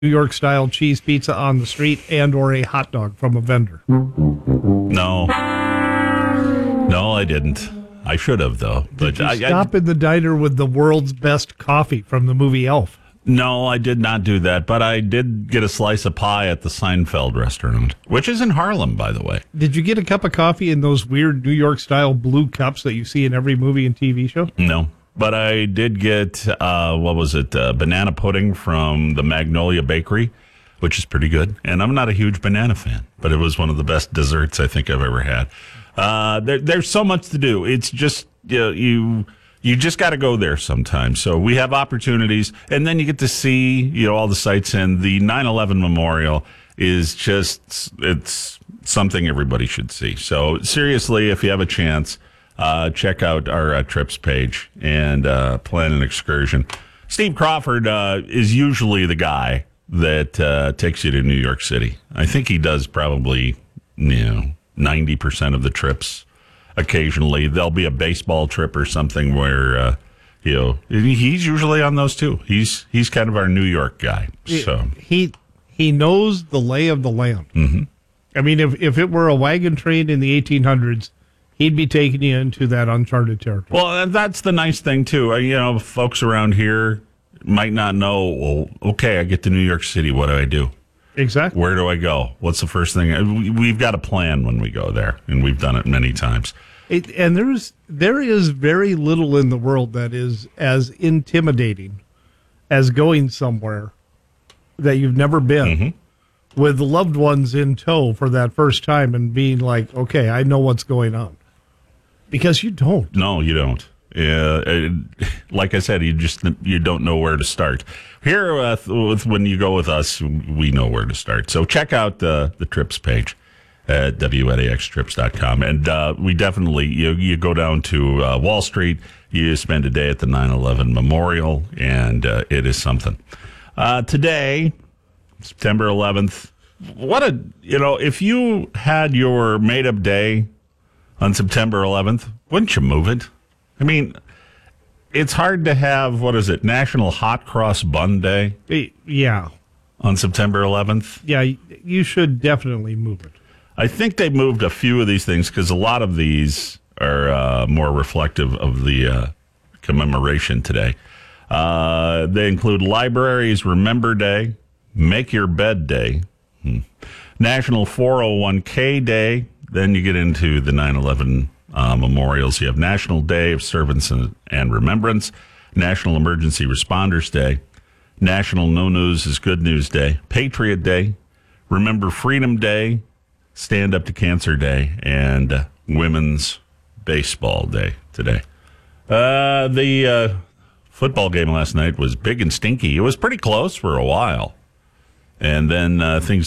New York style cheese pizza on the street and or a hot dog from a vendor? No, I didn't. I should have, though. Did you stop in the diner with the world's best coffee from the movie Elf? No, I did not do that, but I did get a slice of pie at the Seinfeld restaurant, which is in Harlem, by the way. Did you get a cup of coffee in those weird New York style blue cups that you see in every movie and TV show? No. But I did get, banana pudding from the Magnolia Bakery, which is pretty good. And I'm not a huge banana fan, but it was one of the best desserts I think I've ever had. There's so much to do. It's just, you just got to go there sometime. So we have opportunities, and then you get to see, all the sights. And the 9/11 Memorial is just, it's something everybody should see. So seriously, if you have a chance, check out our trips page and plan an excursion. Steve Crawford is usually the guy that takes you to New York City. I think he does probably 90% of the trips. Occasionally, there'll be a baseball trip or something where he's usually on those too. He's kind of our New York guy. So he knows the lay of the land. Mm-hmm. I mean, if it were a wagon train in the 1800s. He'd be taking you into that uncharted territory. Well, that's the nice thing, too. Folks around here might not know, well, okay, I get to New York City. What do I do? Exactly. Where do I go? What's the first thing? We've got a plan when we go there, and we've done it many times. And there is very little in the world that is as intimidating as going somewhere that you've never been. Mm-hmm. With loved ones in tow for that first time and being like, okay, I know what's going on. Because you don't. No, you don't. Like I said, you don't know where to start. Here, when you go with us, we know where to start. So check out the trips page at WNAXtrips.com. And we definitely, you go down to Wall Street, you spend a day at the 9/11 Memorial, and it is something. Today, September 11th, if you had your made-up day on September 11th, wouldn't you move it? I mean, it's hard to have, National Hot Cross Bun Day? Yeah. On September 11th? Yeah, you should definitely move it. I think they moved a few of these things because a lot of these are more reflective of the commemoration today. They include Libraries Remember Day, Make Your Bed Day, National 401k Day. Then you get into the 9/11 memorials. You have National Day of Servants and Remembrance, National Emergency Responders Day, National No News is Good News Day, Patriot Day, Remember Freedom Day, Stand Up to Cancer Day, and Women's Baseball Day today. The football game last night was big and stinky. It was pretty close for a while. And then things